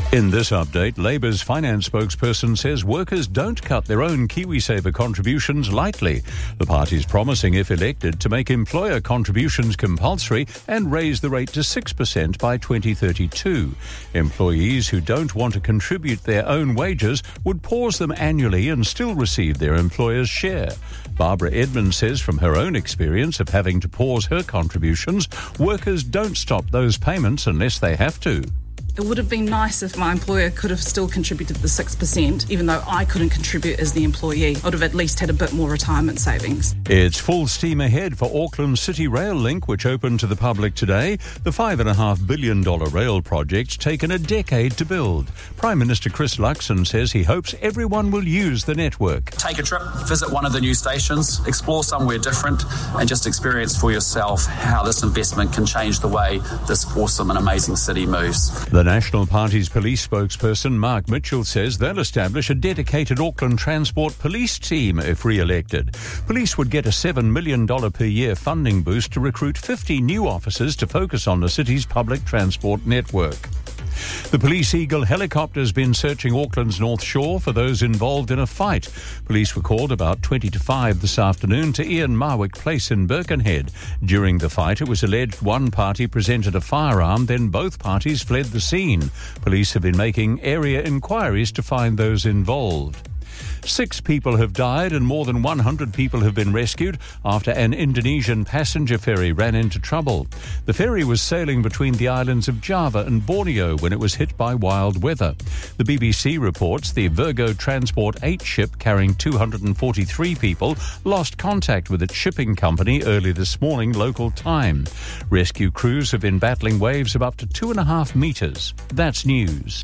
In this update, Labour's finance spokesperson says workers don't cut their own KiwiSaver contributions lightly. The party's promising, if elected, to make employer contributions compulsory and raise the rate to 6% by 2032. Employees who don't want to contribute their own wages would pause them annually and still receive their employer's share. Barbara Edmonds says from her own experience of having to pause her contributions, workers don't stop those payments unless they have to. It would have been nice if my employer could have still contributed the 6%, even though I couldn't contribute as the employee. I would have at least had a bit more retirement savings. It's full steam ahead for Auckland's City Rail Link, which opened to the public today. The $5.5 billion rail project's taken a decade to build. Prime Minister Chris Luxon says he hopes everyone will use the network. Take a trip, visit one of the new stations, explore somewhere different, and just experience for yourself how this investment can change the way this awesome and amazing city moves. The National Party's police spokesperson Mark Mitchell says they'll establish a dedicated Auckland Transport Police team if re-elected. Police would get a $7 million per year funding boost to recruit 50 new officers to focus on the city's public transport network. The Police Eagle helicopter has been searching Auckland's North Shore for those involved in a fight. Police were called about 20 to 5 this afternoon to Ian Marwick Place in Birkenhead. During the fight, it was alleged one party presented a firearm, then both parties fled the scene. Police have been making area inquiries to find those involved. 6 people have died and more than 100 people have been rescued after an Indonesian passenger ferry ran into trouble. The ferry was sailing between the islands of Java and Borneo when it was hit by wild weather. The BBC reports the Virgo Transport 8 ship carrying 243 people lost contact with its shipping company early this morning local time. Rescue crews have been battling waves of up to 2.5 metres. That's news.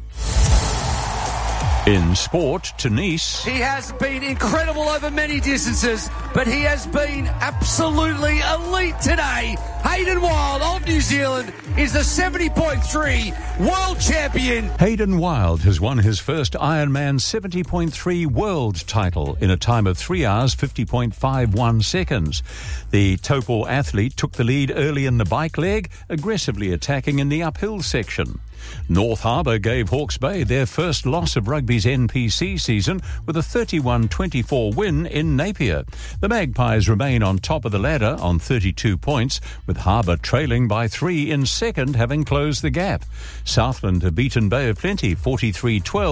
In sport, to Nice. He has been incredible over many distances, but he has been absolutely elite today. Hayden Wilde of New Zealand is the 70.3 world champion. Hayden Wilde has won his first Ironman 70.3 world title in a time of 3 hours 50.51 seconds. The Taupo athlete took the lead early in the bike leg, aggressively attacking in the uphill section. North Harbour gave Hawke's Bay their first loss of rugby's NPC season with a 31-24 win in Napier. The Magpies remain on top of the ladder on 32 points, with Harbour trailing by 3 in second, having closed the gap. Southland have beaten Bay of Plenty 43-12.